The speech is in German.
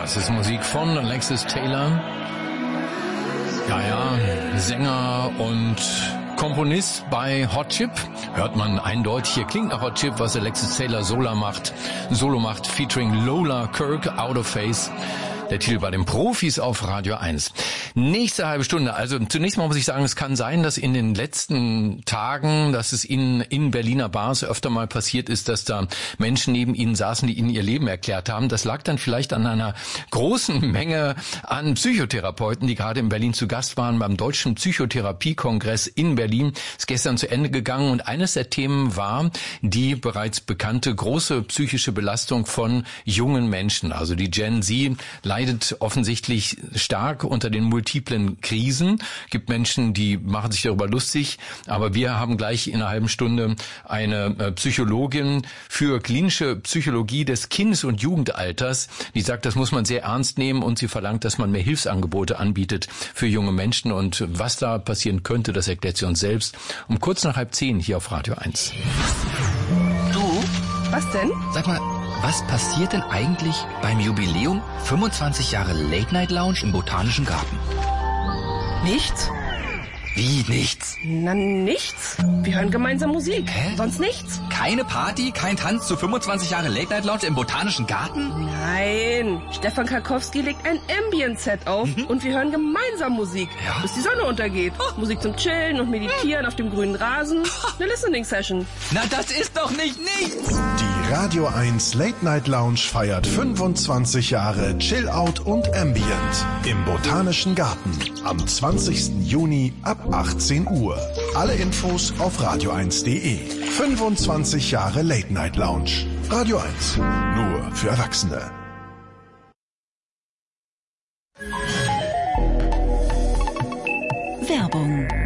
Das ist Musik von Alexis Taylor. Ja, Sänger und Komponist bei Hot Chip. Hört man eindeutig, hier klingt nach Hot Chip, was Alexis Taylor Solo macht, featuring Lola Kirk, Out of Phase. Der Titel bei den Profis auf Radio 1. Nächste halbe Stunde. Also zunächst mal muss ich sagen, es kann sein, dass in den letzten Tagen, dass es in Berliner Bars öfter mal passiert ist, dass da Menschen neben Ihnen saßen, die Ihnen ihr Leben erklärt haben. Das lag dann vielleicht an einer großen Menge an Psychotherapeuten, die gerade in Berlin zu Gast waren beim Deutschen Psychotherapiekongress in Berlin. Ist gestern zu Ende gegangen und eines der Themen war die bereits bekannte große psychische Belastung von jungen Menschen. Also die Gen Z leidet offensichtlich stark unter den multiplen Krisen. Gibt Menschen, die machen sich darüber lustig, aber wir haben gleich in einer halben Stunde eine Psychologin für klinische Psychologie des Kindes- und Jugendalters, die sagt, das muss man sehr ernst nehmen und sie verlangt, dass man mehr Hilfsangebote anbietet für junge Menschen und was da passieren könnte, das erklärt sie uns selbst um kurz nach 9:30 hier auf Radio 1. Du? Was denn? Sag mal, was passiert denn eigentlich beim Jubiläum 25 Jahre Late Night Lounge im Botanischen Garten? Nichts? Wie nichts? Na, nichts. Wir hören gemeinsam Musik. Hä? Sonst nichts. Keine Party, kein Tanz zu 25 Jahre Late Night Lounge im Botanischen Garten? Nein. Stefan Karkowski legt ein Ambient-Set auf und wir hören gemeinsam Musik, Ja? bis die Sonne untergeht. Musik zum Chillen und Meditieren auf dem grünen Rasen. Eine Listening-Session. Na, das ist doch nicht nichts! Die Radio 1 Late Night Lounge feiert 25 Jahre Chill Out und Ambient im Botanischen Garten am 20. Juni ab 18 Uhr. Alle Infos auf radio1.de. 25 Jahre Late Night Lounge. Radio 1. Nur für Erwachsene. Werbung.